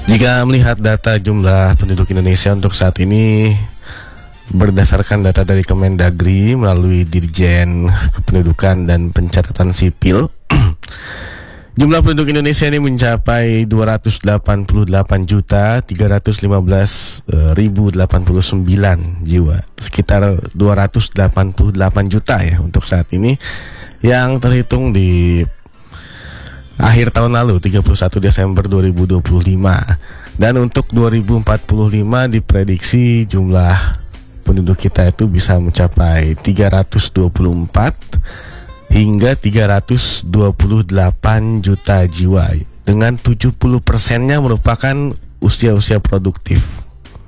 Jika melihat data jumlah penduduk Indonesia untuk saat ini berdasarkan data dari Kemendagri melalui Dirjen Kependudukan dan Pencatatan Sipil, jumlah penduduk Indonesia ini mencapai 288.315.089 jiwa, sekitar 288 juta ya untuk saat ini, yang terhitung di akhir tahun lalu 31 Desember 2025. Dan untuk 2045 diprediksi jumlah penduduk kita itu bisa mencapai 324 hingga 328 juta jiwa, dengan 70%-nya merupakan usia-usia produktif.